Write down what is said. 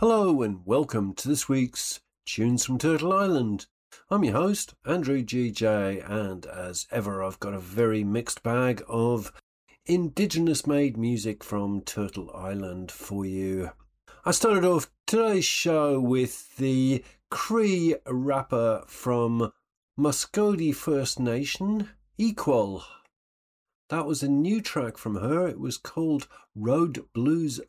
Hello and welcome to this week's Tunes from Turtle Island. I'm your host, Andrew GJ, and as ever I've got a very mixed bag of Indigenous-made music from Turtle Island for you. I started off today's show with the Cree rapper from Muscogee First Nation, Equal. That was a new track from her. It was called Road Blues